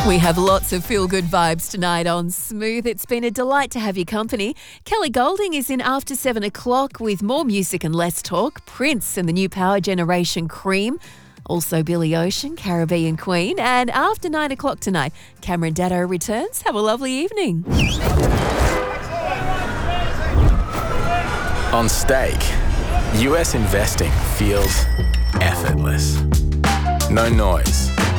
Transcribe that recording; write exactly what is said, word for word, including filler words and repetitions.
We have lots of feel-good vibes tonight on Smooth. It's been a delight to have your company. Kelly Golding is in after seven o'clock with more music and less talk. Prince and the new Power Generation Cream. Also Billy Ocean, Caribbean Queen. And after nine o'clock tonight, Cameron Daddo returns. Have a lovely evening. On Stake, U S investing feels effortless. No noise,